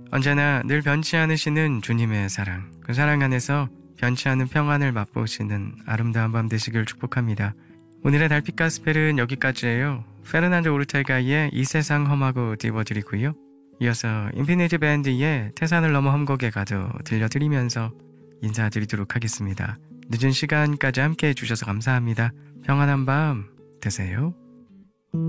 언제나 늘 변치 않으시는 주님의 사랑, 그 사랑 안에서 변치 않은 평안을 맛보시는 아름다운 밤 되시길 축복합니다. 오늘의 달빛 가스펠은 여기까지예요. 페르난도 오르테가의 이 세상 험하고 띄워드리고요. 이어서 인피니티 밴드의 태산을 넘어 험곡에 가도 들려드리면서 인사드리도록 하겠습니다. 늦은 시간까지 함께 해주셔서 감사합니다. 평안한 밤 되세요.